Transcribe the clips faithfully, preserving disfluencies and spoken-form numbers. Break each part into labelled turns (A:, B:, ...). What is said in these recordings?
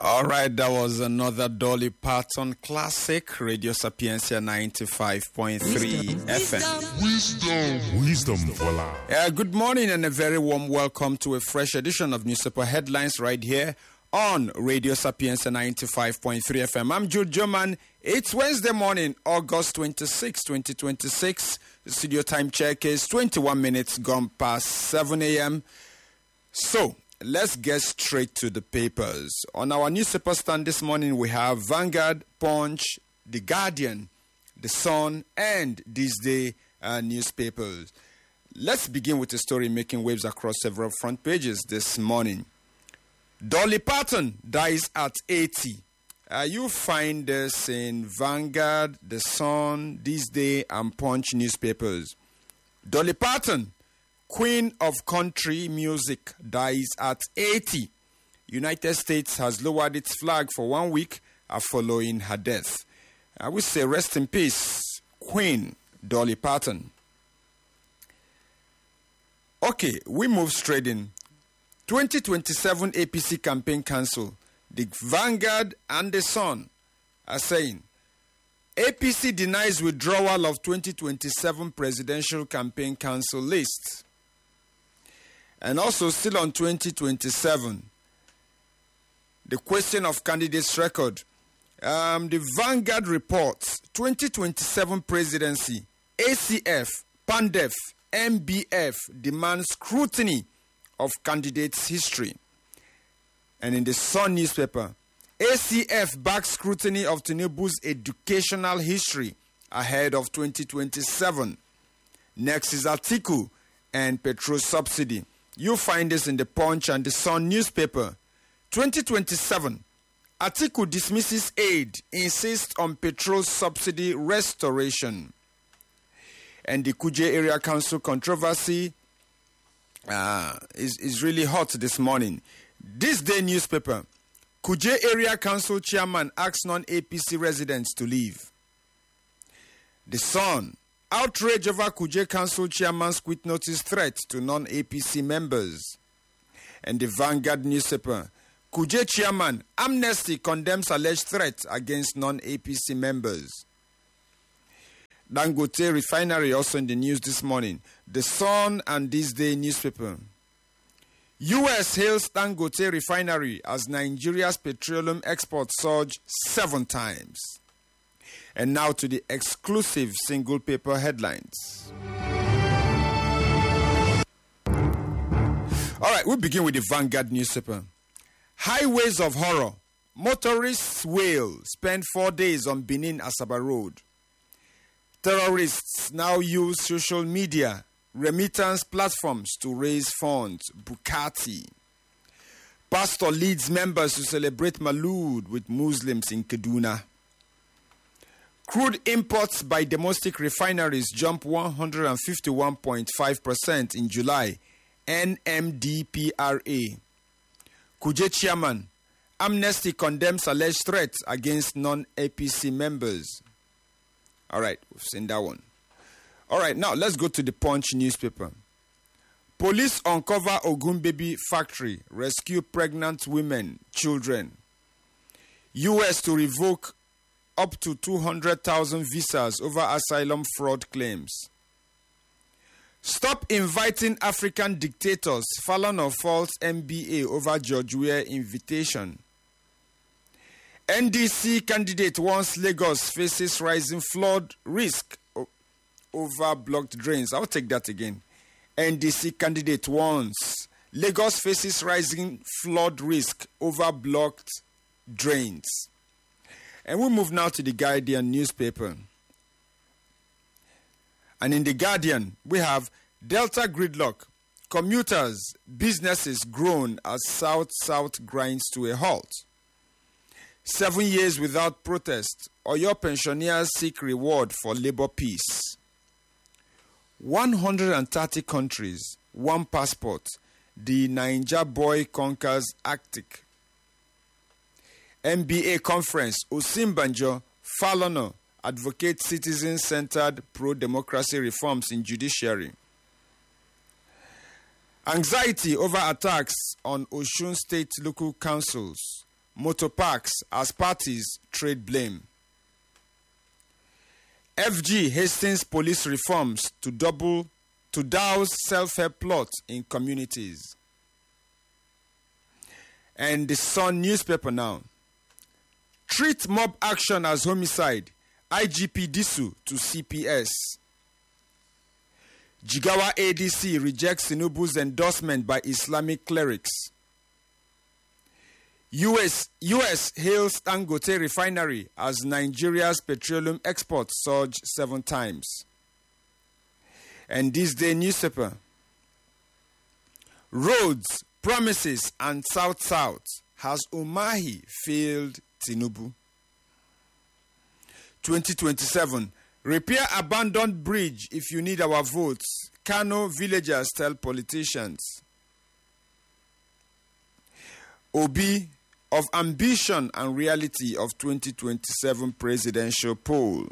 A: All right, that was another Dolly Parton classic, Radio Sapiencia ninety-five point three F M.
B: Wisdom. Wisdom for life.
A: Uh, good morning and a very warm welcome to a fresh edition of Newspaper Headlines right here on Radio Sapiencia ninety-five point three F M. I'm Jude German. It's Wednesday morning, August twenty-sixth, twenty twenty-six. The studio time check is twenty-one minutes gone past seven a.m. So, let's get straight to the papers. On our newspaper stand this morning, we have Vanguard, Punch, The Guardian, The Sun, and This Day uh, newspapers. Let's begin with a story making waves across several front pages this morning. Dolly Parton dies at eighty. Uh, you find this in Vanguard, The Sun, This Day, and Punch newspapers. Dolly Parton, Queen of Country Music, dies at eighty. United States has lowered its flag for one week following her death. I would say rest in peace, Queen Dolly Parton. Okay, we move straight in. twenty twenty-seven A P C campaign cancel. The Vanguard and The Sun are saying A P C denies withdrawal of twenty twenty-seven presidential campaign council list. And also still on twenty twenty-seven, the question of candidates record. Um, the Vanguard reports twenty twenty-seven presidency, A C F, PANDEF, M B F demand scrutiny of candidates' history. And in the Sun newspaper, A C F backs scrutiny of Tinubu's educational history ahead of twenty twenty-seven. Next is Atiku and petrol subsidy. You find this in the Punch and the Sun newspaper. twenty twenty-seven, Atiku dismisses aid, insists on petrol subsidy restoration. And the Kuje Area Council controversy uh, is, is really hot this morning. This Day newspaper, Kuje Area Council chairman asks non-A P C residents to leave. The Sun, outrage over Kuje Council chairman's quit notice threat to non-A P C members. And the Vanguard newspaper, Kuje chairman, amnesty condemns alleged threat against non-A P C members. Dangote refinery also in the news this morning. The Sun and This Day newspaper. U S hails Dangote refinery as Nigeria's petroleum exports surge seven times. And now to the exclusive single paper headlines. All right, we begin with the Vanguard newspaper. Highways of horror. Motorists wail, spend four days on Benin Asaba Road. Terrorists now use social media, remittance platforms to raise funds. Bukati. Pastor leads members to celebrate Maulud with Muslims in Kaduna. Crude imports by domestic refineries jump one hundred fifty-one point five percent in July. N M D P R A. Kuje chairman, amnesty condemns alleged threats against non-A P C members. All right, we've seen that one. All right, now let's go to the Punch newspaper. Police uncover Ogun baby factory, rescue pregnant women, children. U S to revoke up to two hundred thousand visas over asylum fraud claims. Stop inviting African dictators. Falana faults M B A over George Weah invitation. N D C candidate warns Lagos faces rising flood risk o- over blocked drains. I'll take that again. N D C candidate warns Lagos faces rising flood risk over blocked drains. And we move now to the Guardian newspaper. And in the Guardian, we have Delta gridlock. Commuters, businesses groan as South-South grinds to a halt. Seven years without protest, or your pensioners seek reward for labor peace. one hundred thirty countries, one passport. The Naija boy conquers Arctic. N B A conference, Osinbanjo, Falana advocates citizen-centered pro-democracy reforms in judiciary. Anxiety over attacks on Osun State local councils. motor parks as parties trade blame. F G hastens police reforms to double to douse self-help plots in communities. And the Sun newspaper now. Treat mob action as homicide. I G P Disu to C P S. Jigawa A D C rejects Tinubu's endorsement by Islamic clerics. U S U S hails Dangote refinery as Nigeria's petroleum exports surge seven times. And this day newspaper. Roads, promises, and South South has Umahi failed Tinubu. twenty twenty-seven. Repair abandoned bridge if you need our votes. Kano villagers tell politicians. Obi of ambition and reality of twenty twenty-seven presidential poll.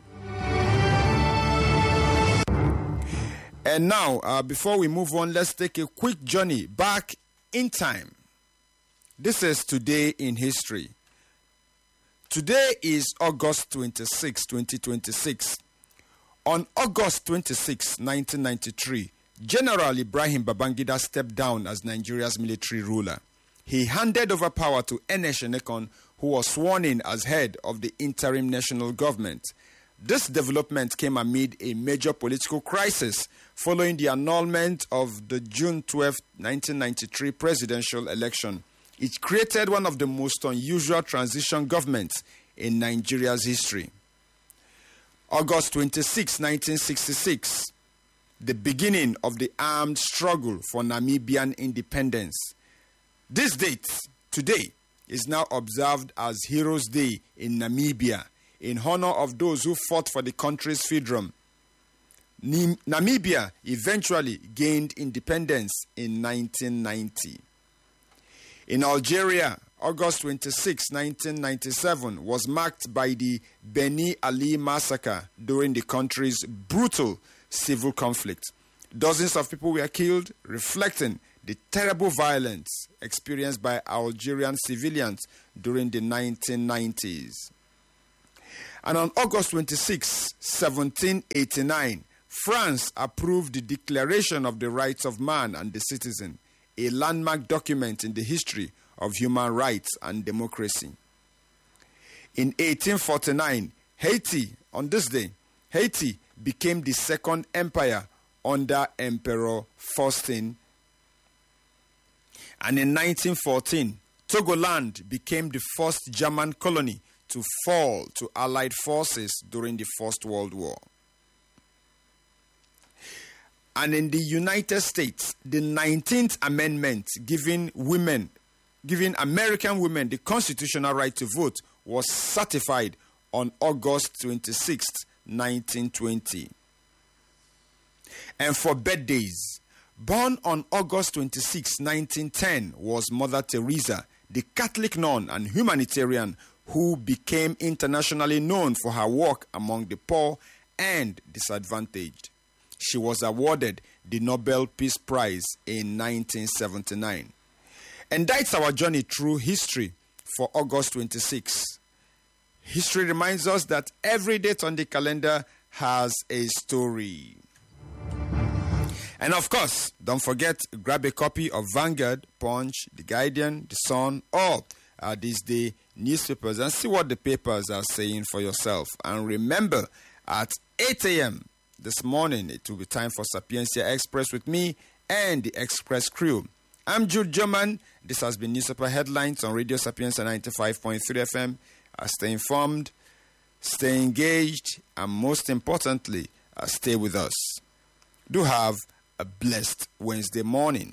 A: And now, uh, before we move on, let's take a quick journey back in time. This is Today in History. Today is August twenty-sixth, twenty twenty-six. On August twenty-sixth, nineteen ninety-three, General Ibrahim Babangida stepped down as Nigeria's military ruler. He handed over power to Ernest Shenekon, who was sworn in as head of the interim national government. This development came amid a major political crisis following the annulment of the June twelfth, nineteen ninety-three presidential election. It created one of the most unusual transition governments in Nigeria's history. August twenty-sixth, nineteen sixty-six, the beginning of the armed struggle for Namibian independence. This date, today, is now observed as Heroes' Day in Namibia, in honor of those who fought for the country's freedom. Namibia eventually gained independence in nineteen ninety. In Algeria, August twenty-sixth, nineteen ninety-seven was marked by the Beni Ali massacre during the country's brutal civil conflict. Dozens of people were killed, reflecting the terrible violence experienced by Algerian civilians during the nineteen nineties. And on August twenty-sixth, seventeen eighty-nine, France approved the Declaration of the Rights of Man and the Citizen, a landmark document in the history of human rights and democracy. In eighteen forty-nine, Haiti, on this day, Haiti became the second empire under Emperor Faustin. And in nineteen fourteen, Togoland became the first German colony to fall to Allied forces during the First World War. And in the United States, the nineteenth Amendment giving women, giving American women the constitutional right to vote was certified on August twenty-sixth, nineteen twenty. And for birthdays, born on August twenty-sixth, nineteen ten was Mother Teresa, the Catholic nun and humanitarian who became internationally known for her work among the poor and disadvantaged. She was awarded the Nobel Peace Prize in nineteen seventy-nine. And that's our journey through history for August twenty-sixth. History reminds us that every date on the calendar has a story. And of course, don't forget, grab a copy of Vanguard, Punch, The Guardian, The Sun, all uh, these day newspapers and see what the papers are saying for yourself. And remember, at eight a.m. this morning, it will be time for Sapiencia Express with me and the Express crew. I'm Jude German. This has been Newspaper Headlines on Radio Sapiencia ninety-five point three F M. Uh, stay informed, stay engaged, and most importantly, uh, stay with us. Do have a blessed Wednesday morning.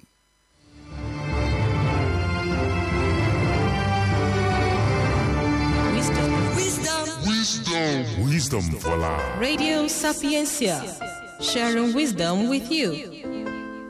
C: Wisdom. Wisdom.
B: Wisdom. Wisdom for life.
C: Radio Sapiencia. Sharing wisdom with you.